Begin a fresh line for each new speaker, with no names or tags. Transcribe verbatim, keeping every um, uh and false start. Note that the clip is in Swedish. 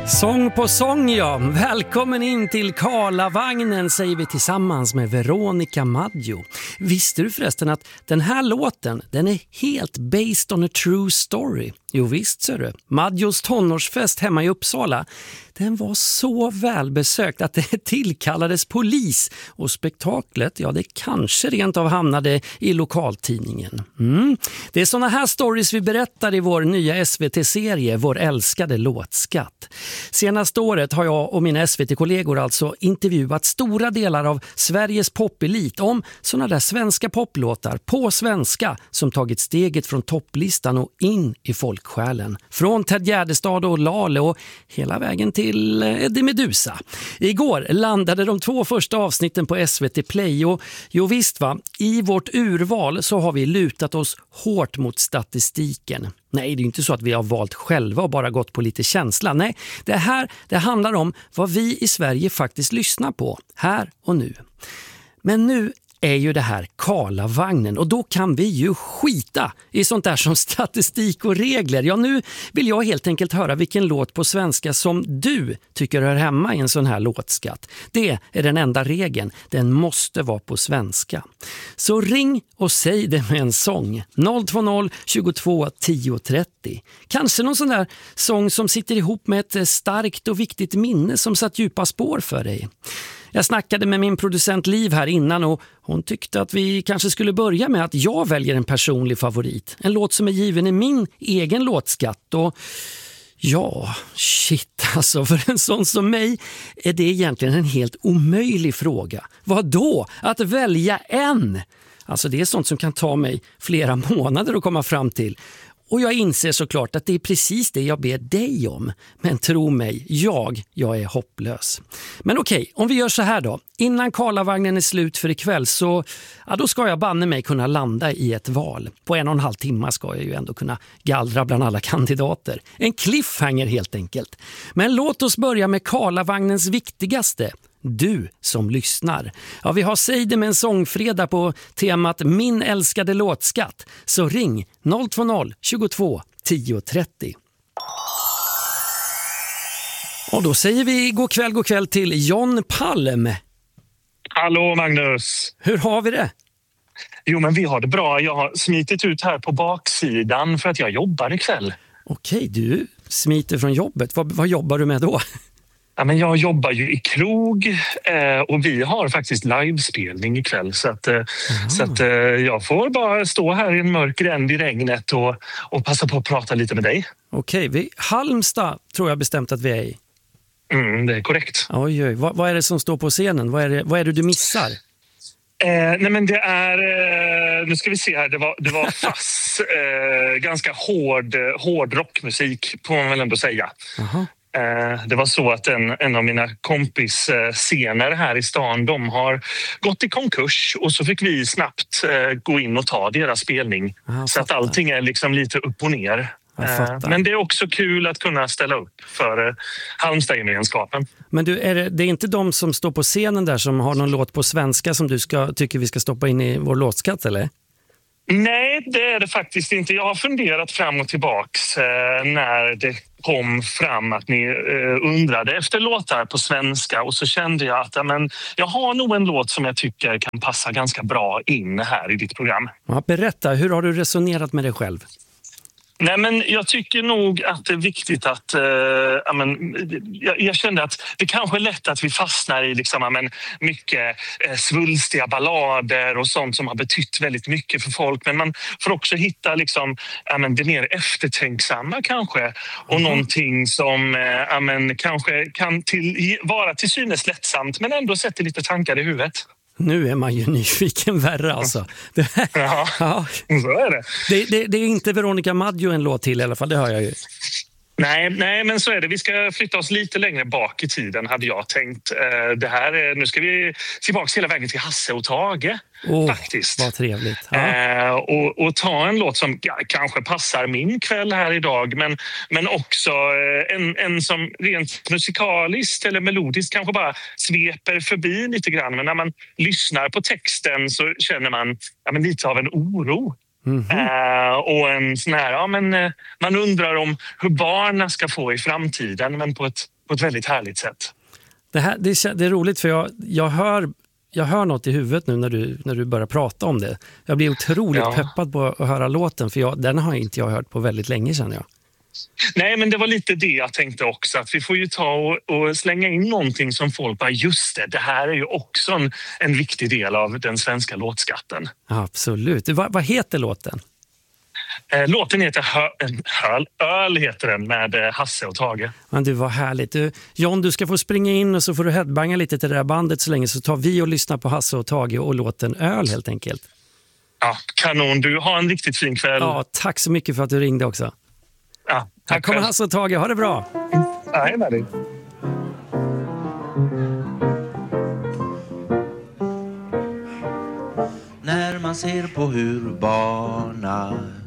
Sång på sång, ja. Välkommen in till Karlavagnen, säger vi tillsammans med Veronica Maggio. Visste du förresten att den här låten, den är helt based on a true story? Jo visst, ser du. Maggios tonårsfest hemma i Uppsala, den var så välbesökt att det tillkallades polis. Och spektaklet, ja det kanske rent av hamnade i lokaltidningen. Mm. Det är såna här stories vi berättar i vår nya S V T-serie, Vår älskade låtskatt. Senaste året har jag och mina S V T-kollegor alltså intervjuat stora delar av Sveriges popelit om såna där svenska poplåtar på svenska som tagit steget från topplistan och in i folksjälen. Från Ted Gärdestad och Lale och hela vägen till Eddie Meduza. Igår landade de två första avsnitten på S V T Play och jo visst va, i vårt urval så har vi lutat oss hårt mot statistiken. Nej, det är inte så att vi har valt själva och bara gått på lite känsla. Nej, det här det handlar om vad vi i Sverige faktiskt lyssnar på, här och nu. Men nu är ju det här Karlavagnen och då kan vi ju skita i sånt där som statistik och regler. Ja, nu vill jag helt enkelt höra vilken låt på svenska som du tycker hör hemma i en sån här låtskatt. Det är den enda regeln. Den måste vara på svenska. Så ring och säg det med en sång. noll två noll tjugotvå tio trettio. Kanske någon sån där sång som sitter ihop med ett starkt och viktigt minne som satt djupa spår för dig. Jag snackade med min producent Liv här innan och hon tyckte att vi kanske skulle börja med att jag väljer en personlig favorit. En låt som är given i min egen låtskatt och ja, shit alltså, för en sån som mig är det egentligen en helt omöjlig fråga. Vad då? Att välja en? Alltså det är sånt som kan ta mig flera månader att komma fram till. Och jag inser såklart att det är precis det jag ber dig om. Men tro mig, jag, jag är hopplös. Men okej, om vi gör så här då. Innan Karlavagnen är slut för ikväll så ja, då ska jag banne mig kunna landa i ett val. På en och en halv timme ska jag ju ändå kunna gallra bland alla kandidater. En cliffhanger helt enkelt. Men låt oss börja med Karlavagnens viktigaste. Du som lyssnar. Ja, vi har Säg det med en sångfredag på temat Min älskade låtskatt. Så ring noll två noll tjugotvå tio trettio. Och då säger vi god kväll, god kväll till John Palm.
Hallå Magnus.
Hur har vi det?
Jo men vi har det bra. Jag har smitit ut här på baksidan för att jag jobbar ikväll.
Okej, du smiter från jobbet. Vad, vad jobbar du med då?
Ja, men jag jobbar ju i krog eh, och vi har faktiskt livespelning ikväll så att, eh, så att eh, jag får bara stå här i en mörk gränd i regnet och, och passa på att prata lite med dig.
Okej, vi Halmstad tror jag bestämt att vi är i.
Mm, det är korrekt.
Oj, oj. Vad, vad är det som står på scenen? Vad är det, vad är det du missar?
Eh, nej men det är, eh, nu ska vi se här, det var, det var fass, eh, ganska hård, hård rockmusik får man väl ändå säga.
Aha.
Det var så att en, en av mina kompisscener här i stan, de har gått i konkurs och så fick vi snabbt gå in och ta deras spelning.
Ah,
så att allting är liksom lite upp och ner. Men det är också kul att kunna ställa upp för Halmstad-gemenskapen.
Men du, är det, det är inte de som står på scenen där som har någon låt på svenska som du ska, tycker vi ska stoppa in i vår låtskatt, eller?
Nej, det är det faktiskt inte. Jag har funderat fram och tillbaks eh, när det kom fram att ni eh, undrade efter låtar på svenska och så kände jag att ja, men, jag har nog en låt som jag tycker kan passa ganska bra in här i ditt program.
Ja, berätta, hur har du resonerat med dig själv?
Nej, men jag tycker nog att det är viktigt att eh, ja, men, jag, jag kände att det kanske är lätt att vi fastnar i liksom, ja, men, mycket eh, svulstiga ballader och sånt som har betytt väldigt mycket för folk, men man får också hitta liksom, ja, men, det mer eftertänksamma kanske och mm. någonting som eh, ja, men, kanske kan till, vara till synes lättsamt men ändå sätter lite tankar i huvudet.
Nu är man ju nyfiken värre alltså. Det, här,
ja,
ja,
så är det.
Det, det. Det är inte Veronica Maggio en låt till i alla fall, det hör jag ju.
Nej, nej, men så är det. Vi ska flytta oss lite längre bak i tiden hade jag tänkt. Det här är, nu ska vi tillbaka hela vägen till Hasse och Tage.
Oh,
faktiskt.
Vad trevligt. Ja.
Eh, och, och ta en låt som ja, kanske passar min kväll här idag men, men också eh, en, en som rent musikaliskt eller melodiskt kanske bara sveper förbi lite grann. Men när man lyssnar på texten så känner man ja, men lite av en oro. Mm-hmm. Uh, och en sån här, ja, men, uh, man undrar om hur barnen ska få i framtiden men på ett på ett väldigt härligt sätt.
Det, här, det, är, det är roligt för jag, jag, hör, jag hör något i huvudet nu när du, när du börjar prata om det. Jag blir otroligt ja. peppad på att höra låten, för jag, den har inte jag hört på väldigt länge sedan. Jag.
Nej, men det var lite det jag tänkte också, att vi får ju ta och, och slänga in någonting som folk bara, just det, det här är ju också en, en viktig del av den svenska låtskatten.
Absolut. Vad, vad heter låten?
Eh, låten heter Hö, Höl, Öl heter den, med Hasse och Tage.
Men du, var härligt. Du, John, du ska få springa in och så får du headbanga lite till det där bandet så länge, så tar vi och lyssnar på Hasse och Tage och låten Öl helt enkelt.
Ja, kanon. Du har en riktigt fin kväll.
Ja, tack så mycket för att du ringde också.
Ja,
här kommer Hasse och Tage. Ha det bra.
Nej, med dig.
När man ser på hur barna